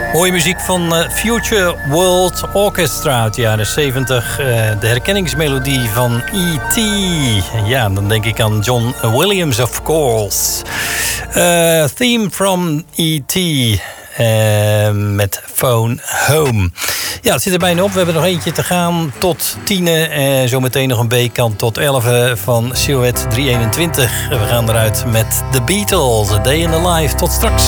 Mooie muziek van Future World Orchestra uit de jaren 70. De herkenningsmelodie van E.T. Ja, dan denk ik aan John Williams, of course. Theme from E.T. Met Phone Home. Ja, het zit er bijna op. We hebben nog eentje te gaan tot 10. Zometeen nog een B-kant tot 11 van Silhouette 321. We gaan eruit met The Beatles, A Day in the Life. Tot straks.